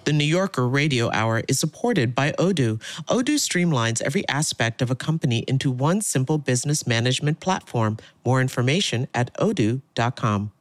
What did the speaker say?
The New Yorker Radio Hour is supported by Odoo. Odoo streamlines every aspect of a company into one simple business management platform. More information at odoo.com.